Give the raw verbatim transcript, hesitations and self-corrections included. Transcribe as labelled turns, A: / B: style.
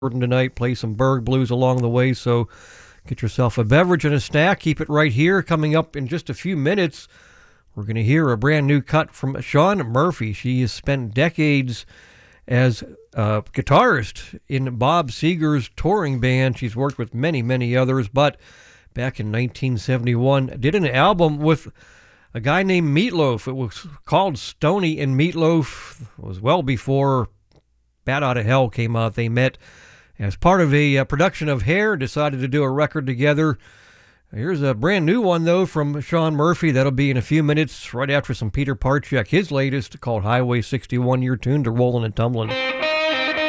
A: tonight, play some Berg Blues along the way, so get yourself a beverage and a snack. Keep it right here. Coming up in just a few minutes, we're going to hear a brand new cut from Shawn Murphy. She has spent decades as a guitarist in Bob Seger's touring band. She's worked with many, many others, but back in nineteen seventy-one, did an album with a guy named Meatloaf. It was called Stoney and Meatloaf. It was well before Bat Out of Hell came out. They met as part of a uh, production of Hair, decided to do a record together. Here's a brand new one, though, from Shawn Murphy. That'll be in a few minutes, right after some Peter Parchek, his latest, called Highway sixty-one. You're tuned to Rollin' and Tumblin'.